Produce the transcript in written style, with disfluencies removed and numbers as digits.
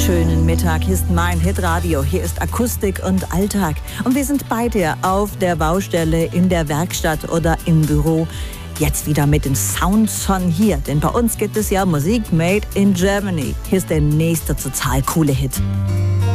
Schönen Mittag, hier ist mein Hitradio, hier ist Akustik und Alltag. Und wir sind bei dir auf der Baustelle, in der Werkstatt oder im Büro. Jetzt wieder mit den Sounds von hier, denn bei uns gibt es ja Musik made in Germany. Hier ist der nächste total coole Hit.